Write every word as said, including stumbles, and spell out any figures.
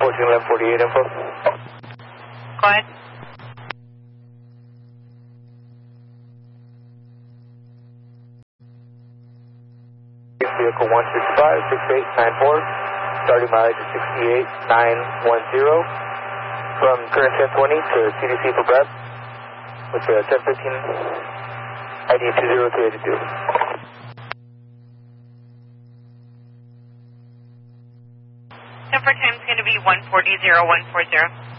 fourteen eleven forty-eight info. Go ahead. Vehicle one six five six eight nine four, starting mileage is sixty-eight nine one zero, from current ten twenty to T D C for Brad, with uh, ten fifteen I D two zero two eight two. ten for time is going to be one forty zero one four zero.